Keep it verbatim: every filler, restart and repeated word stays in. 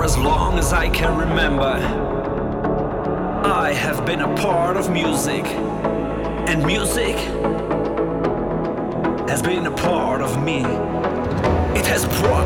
as long as I can remember, I have been a part of music, and music has been a part of me. It has brought